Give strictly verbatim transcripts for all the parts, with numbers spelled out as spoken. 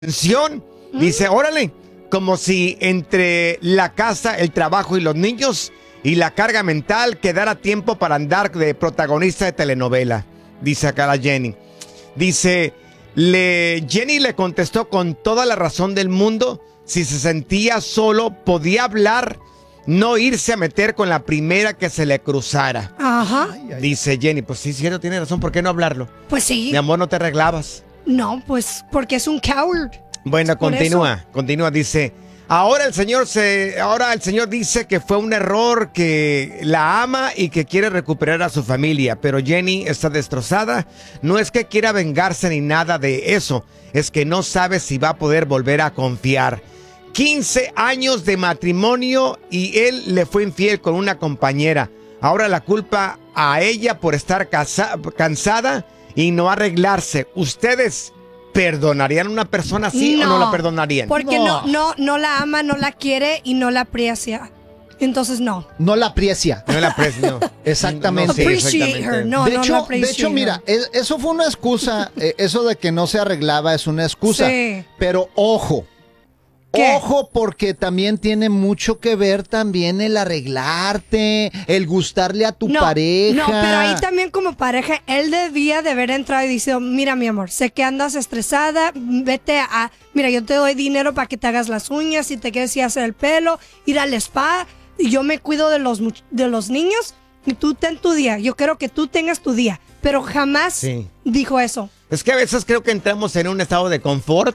atención, dice, órale, como si entre la casa, el trabajo y los niños y la carga mental quedara tiempo para andar de protagonista de telenovela, dice acá la Jenny. Dice, le, Jenny le contestó con toda la razón del mundo, si se sentía solo, podía hablar, no irse a meter con la primera que se le cruzara. Ajá. Dice Jenny, pues sí, cierto, tiene razón, ¿por qué no hablarlo? Pues sí. Mi amor, no te arreglabas. No, pues porque es un coward. Bueno, Por continúa, eso. continúa, dice, ahora el señor se, ahora el señor dice que fue un error, que la ama y que quiere recuperar a su familia, pero Jenny está destrozada. No es que quiera vengarse ni nada de eso, es que no sabe si va a poder volver a confiar. quince años de matrimonio y él le fue infiel con una compañera. Ahora la culpa a ella por estar casa, cansada y no arreglarse. ¿Ustedes perdonarían a una persona así No, o no la perdonarían? Porque No. no. no, no la ama, no la quiere y no la aprecia. Entonces no. No la aprecia. No la aprecio. Exactamente. Sí, Appreciate exactamente. her. No, de, no hecho, la de appreciate hecho, mira, her. es- eso fue una excusa. eh, eso de que no se arreglaba es una excusa. Sí. Pero ojo. ¿Qué? Ojo, porque también tiene mucho que ver también el arreglarte, el gustarle a tu no, pareja. No, pero ahí también como pareja, él debía de haber entrado y dicho, mira mi amor, sé que andas estresada, vete a, mira, yo te doy dinero para que te hagas las uñas, si te quieres ir a hacer el pelo, ir al spa, y yo me cuido de los, much- de los niños, y tú ten tu día, yo quiero que tú tengas tu día, pero jamás Sí. dijo eso. Es que a veces creo que entramos en un estado de confort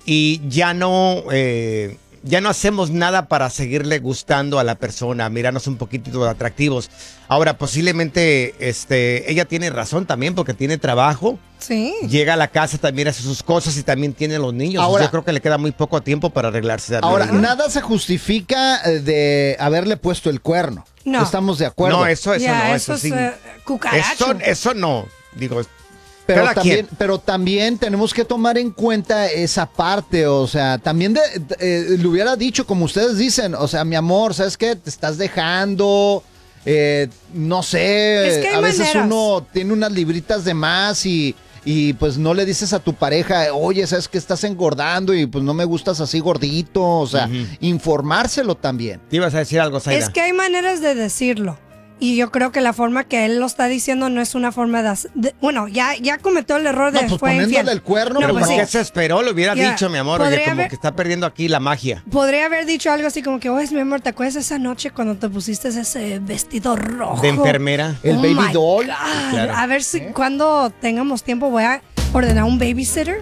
y ya no, eh, ya no hacemos nada para seguirle gustando a la persona, mirarnos un poquito atractivos. Ahora, posiblemente este, ella tiene razón también porque tiene trabajo. Sí. Llega a la casa, también hace sus cosas y también tiene los niños. Ahora- Yo creo que le queda muy poco tiempo para arreglarse. Ahora, ¿no? nada se justifica eh, de haberle puesto el cuerno. No. Estamos de acuerdo. No, eso, eso Ya, no, eso, eso, es sí. eh, cucaracho. Eso, eso no, digo, Pero cada también, quien. pero también tenemos que tomar en cuenta esa parte, o sea, también de- de- eh, le hubiera dicho, como ustedes dicen, o sea, mi amor, ¿sabes qué? Te estás dejando, eh, no sé, Es que hay a veces maneras. uno tiene unas libritas de más y, y pues no le dices a tu pareja, oye, ¿sabes que estás engordando y pues no me gustas así gordito? O sea, Ujú. informárselo también. Te ibas a decir algo, Zaida. Es que hay maneras de decirlo. Y yo creo que la forma que él lo está diciendo no es una forma de... hacer- de- bueno, ya, ya cometió el error de... No, pues fue infiel. poniéndole el cuerno, No, Pero pues ¿por pues qué sí. se esperó? Lo hubiera Ya, dicho, mi amor, oye, podría como haber- que está perdiendo aquí la magia. Podría haber dicho algo así como que, oye, mi amor, ¿te acuerdas esa noche cuando te pusiste ese vestido rojo? De enfermera. El Oh baby my doll. God. claro. A ver si cuando tengamos tiempo voy a ordenar un babysitter.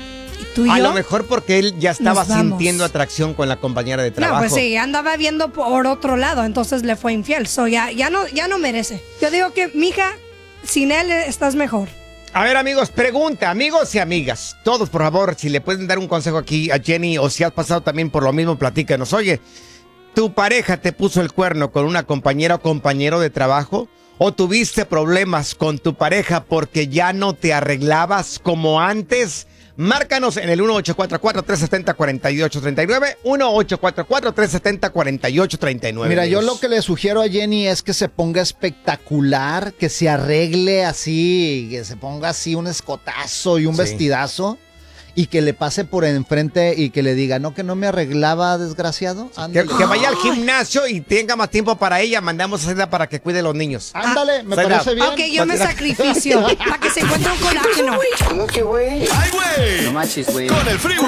Y tú y A yo... lo mejor porque él ya estaba Nos vamos. sintiendo atracción con la compañera de No, trabajo. pues sí, andaba viendo por otro lado, entonces le fue infiel. So ya, ya, no, ya no merece. Yo digo que, mija, sin él eh, estás mejor. A ver, amigos, pregunta, amigos y amigas. Todos, por favor, si le pueden dar un consejo aquí a Jenny o si has pasado también por lo mismo, platícanos. Oye, ¿tu pareja te puso el cuerno con una compañera o compañero de trabajo? ¿O tuviste problemas con tu pareja porque ya no te arreglabas como antes? Márcanos en el uno ocho cuatro cuatro, tres siete cero, cuatro ocho tres nueve, uno ocho cuatro cuatro, tres siete cero, cuatro ocho tres nueve. Mira, yo lo que le sugiero a Jenny es que se ponga espectacular, que se arregle así, que se ponga así un escotazo y un Sí. vestidazo y que le pase por enfrente y que le diga, no, que no me arreglaba, desgraciado. Que, Ándale, que vaya al gimnasio y tenga más tiempo para ella. Mandamos a Zaida para que cuide a los niños. Ándale, me Zaida. parece bien. Ok, yo me sacrificio para que se encuentre un colágeno. ¿Cómo que, güey? ¡Ay, güey! No manches, güey. Con el frío.